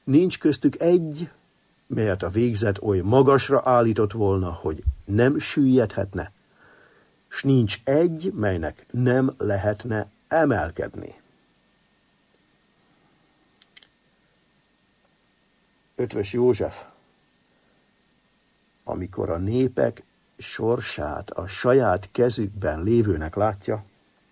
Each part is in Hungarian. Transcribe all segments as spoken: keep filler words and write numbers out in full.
Nincs köztük egy, melyet a végzet oly magasra állított volna, hogy nem süllyedhetne, s nincs egy, melynek nem lehetne emelkedni. Ötvös József, amikor a népek sorsát a saját kezükben lévőnek látja,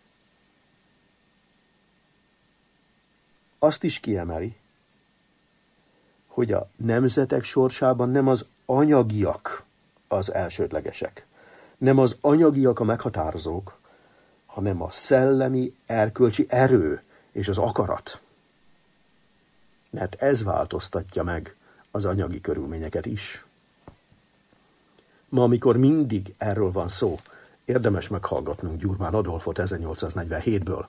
azt is kiemeli, hogy a nemzetek sorsában nem az anyagiak az elsődlegesek, nem az anyagiak a meghatározók, hanem a szellemi, erkölcsi erő és az akarat. Mert ez változtatja meg az anyagi körülményeket is. Ma, amikor mindig erről van szó, érdemes meghallgatnunk Gyurmán Adolfot ezernyolcszáznegyvenhétből.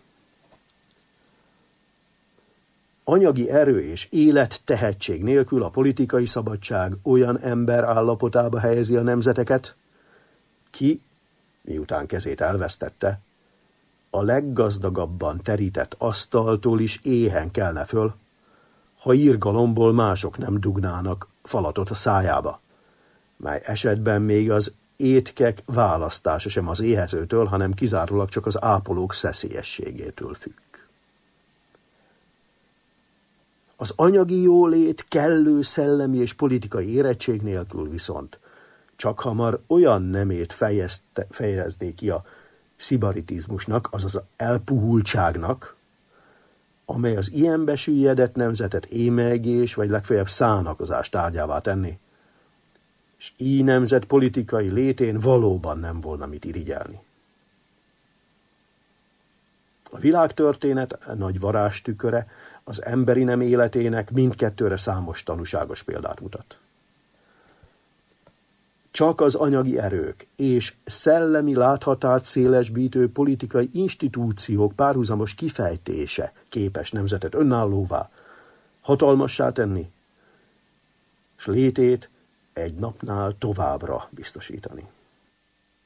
Anyagi erő és élet tehetség nélkül a politikai szabadság olyan ember állapotába helyezi a nemzeteket, ki, miután kezét elvesztette, a leggazdagabban terített asztaltól is éhen kelne föl, ha irgalomból mások nem dugnának falatot a szájába, mely esetben még az étkek választása sem az éhezőtől, hanem kizárólag csak az ápolók szeszélyességétől függ. Az anyagi jólét kellő szellemi és politikai érettség nélkül viszont csak hamar olyan nemét fejezte, fejezné ki a szibaritizmusnak, azaz az elpuhultságnak, amely az ilyen besüllyedett nemzetet émelygés vagy legfeljebb szánakozás tárgyává tenni, és így nemzet politikai létén valóban nem volna mit irigyelni. A világtörténet nagy varázstüköre az emberi nem életének mindkettőre számos tanúságos példát mutat. Csak az anyagi erők és szellemi láthatárt szélesbítő politikai institúciók párhuzamos kifejtése képes nemzetet önállóvá, hatalmassá tenni, s létét egy napnál továbbra biztosítani.